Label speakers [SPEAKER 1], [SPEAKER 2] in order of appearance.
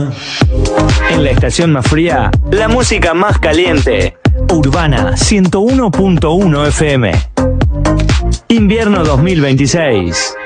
[SPEAKER 1] En la estación más fría, la música más caliente. Urbana 101.1 FM. Invierno 2026.